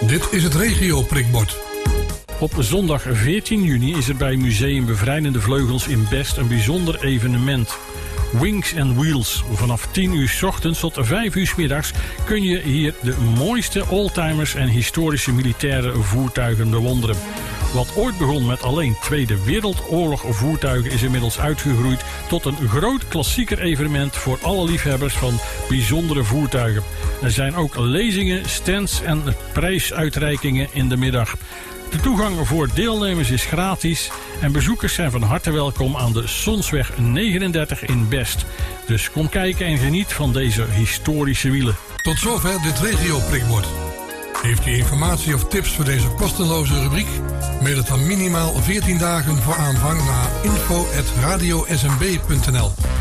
Dit is het regio-prikbord. Op zondag 14 juni is er bij Museum Bevrijdende Vleugels in Best een bijzonder evenement. Wings and Wheels. Vanaf 10 uur 's ochtends tot 5 uur 's middags kun je hier de mooiste oldtimers en historische militaire voertuigen bewonderen. Wat ooit begon met alleen Tweede Wereldoorlog voertuigen is inmiddels uitgegroeid tot een groot klassieker evenement voor alle liefhebbers van bijzondere voertuigen. Er zijn ook lezingen, stands en prijsuitreikingen in de middag. De toegang voor deelnemers is gratis en bezoekers zijn van harte welkom aan de Sonsweg 39 in Best. Dus kom kijken en geniet van deze historische wielen. Tot zover dit regio-prikbord. Heeft u informatie of tips voor deze kostenloze rubriek? Mail het dan minimaal 14 dagen voor aanvang naar info@radiosmb.nl.